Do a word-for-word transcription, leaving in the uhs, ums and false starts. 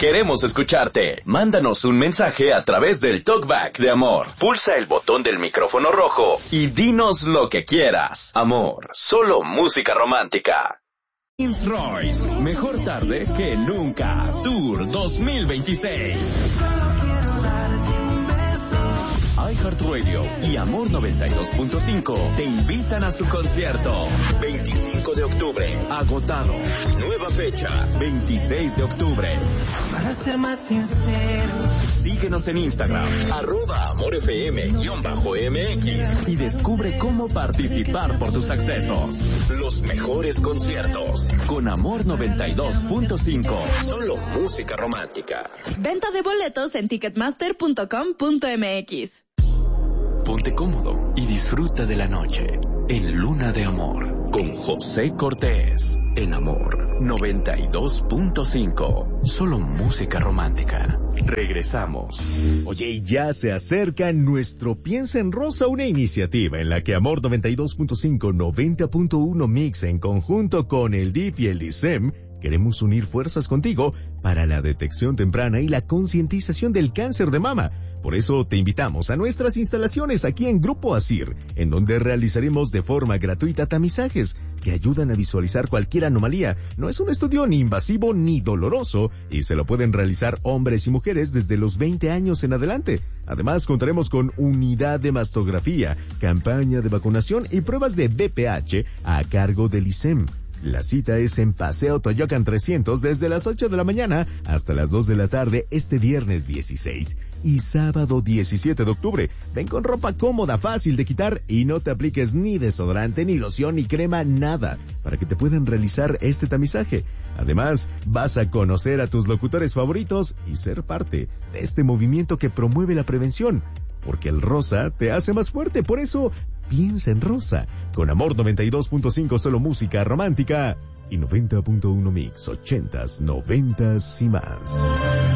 Queremos escucharte. Mándanos un mensaje a través del Talkback de Amor. Pulsa el botón del micrófono rojo y dinos lo que quieras. Amor, solo música romántica. Rolls Royce, mejor tarde que nunca. Tour dos mil veintiséis. iHeartRadio y Amor noventa y dos punto cinco te invitan a su concierto. veinticinco de octubre, agotado. Nueva fecha, veintiséis de octubre. Para ser más sincero, síguenos en Instagram, arroba amorfm-mx y descubre cómo participar por tus accesos. Los mejores conciertos con Amor noventa y dos punto cinco. Solo música romántica. Venta de boletos en ticketmaster punto com punto mx. Ponte cómodo y disfruta de la noche en Luna de Amor con José Cortés en Amor noventa y dos punto cinco. Solo música romántica. Regresamos. Oye, ya se acerca nuestro Piensa en Rosa, una iniciativa en la que Amor noventa y dos punto cinco, noventa punto uno Mix en conjunto con el D I F y el I S E M queremos unir fuerzas contigo para la detección temprana y la concientización del cáncer de mama. Por eso te invitamos a nuestras instalaciones aquí en Grupo Asir, en donde realizaremos de forma gratuita tamizajes que ayudan a visualizar cualquier anomalía. No es un estudio ni invasivo ni doloroso y se lo pueden realizar hombres y mujeres desde los veinte años en adelante. Además, contaremos con unidad de mastografía, campaña de vacunación y pruebas de B P H a cargo del I S E M. La cita es en Paseo Toyocan trescientos desde las ocho de la mañana hasta las dos de la tarde este viernes dieciséis y sábado diecisiete de octubre. Ven con ropa cómoda, fácil de quitar y no te apliques ni desodorante, ni loción, ni crema, nada, para que te puedan realizar este tamizaje. Además, vas a conocer a tus locutores favoritos y ser parte de este movimiento que promueve la prevención. Porque el rosa te hace más fuerte, por eso piensa en rosa. Con Amor noventa y dos punto cinco, solo música romántica y noventa punto uno Mix, ochentas, noventas y más.